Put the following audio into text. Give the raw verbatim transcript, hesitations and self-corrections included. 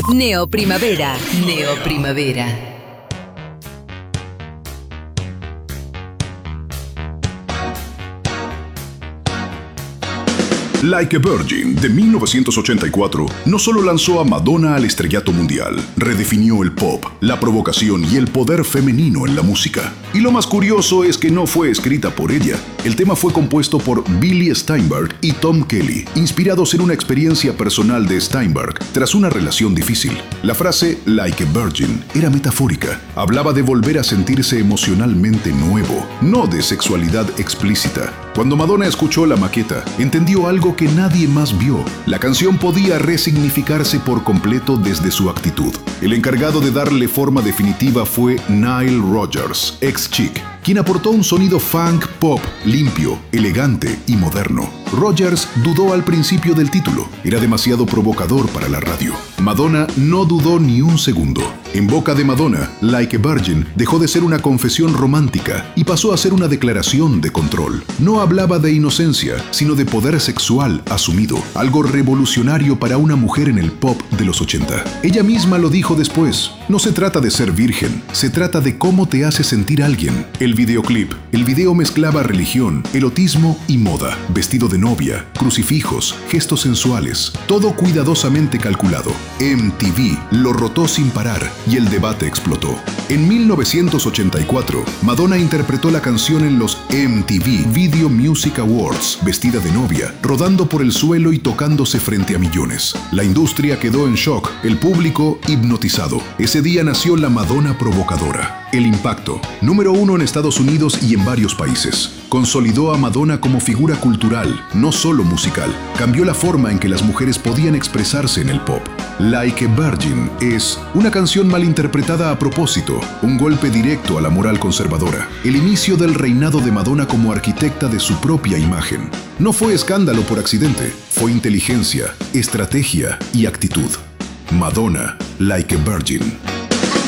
Neo Primavera. Neo Primavera. Like a Virgin, de mil novecientos ochenta y cuatro, no solo lanzó a Madonna al estrellato mundial, redefinió el pop, la provocación y el poder femenino en la música. Y lo más curioso es que no fue escrita por ella. El tema fue compuesto por Billy Steinberg y Tom Kelly, inspirados en una experiencia personal de Steinberg tras una relación difícil. La frase Like a Virgin era metafórica. Hablaba de volver a sentirse emocionalmente nuevo, no de sexualidad explícita. Cuando Madonna escuchó la maqueta, entendió algo que nadie más vio. La canción podía resignificarse por completo desde su actitud. El encargado de darle forma definitiva fue Nile Rodgers, ex Chic, quien aportó un sonido funk pop limpio, elegante y moderno. Rodgers dudó al principio del título. Era demasiado provocador para la radio. Madonna no dudó ni un segundo. En boca de Madonna, Like a Virgin dejó de ser una confesión romántica y pasó a ser una declaración de control. No hablaba de inocencia, sino de poder sexual asumido, algo revolucionario para una mujer en el pop de los ochenta. Ella misma lo dijo después: no se trata de ser virgen, se trata de cómo te hace sentir alguien. El videoclip. El video mezclaba religión, erotismo y moda, vestido de novia, crucifijos, gestos sensuales, todo cuidadosamente calculado. M T V lo rotó sin parar y el debate explotó. En mil novecientos ochenta y cuatro, Madonna interpretó la canción en los M T V Video Music Awards, vestida de novia, rodando por el suelo y tocándose frente a millones. La industria quedó en shock, el público hipnotizado. Ese día nació la Madonna provocadora. El impacto, número uno en Estados Unidos y en varios países. Consolidó a Madonna como figura cultural, no solo musical. Cambió la forma en que las mujeres podían expresarse en el pop. Like a Virgin es una canción malinterpretada a propósito, un golpe directo a la moral conservadora, el inicio del reinado de Madonna como arquitecta de su propia imagen. No fue escándalo por accidente, fue inteligencia, estrategia y actitud. Madonna, Like a Virgin.